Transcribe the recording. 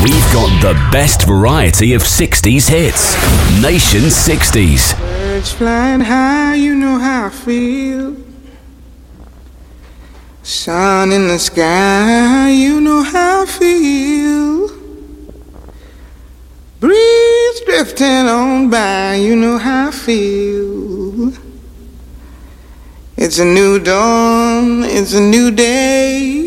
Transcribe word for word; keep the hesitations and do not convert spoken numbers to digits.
We've got the best variety of sixties hits. Nation sixties. Birds flying high, you know how I feel. Sun in the sky, you know how I feel. Breeze drifting on by, you know how I feel. It's a new dawn, it's a new day.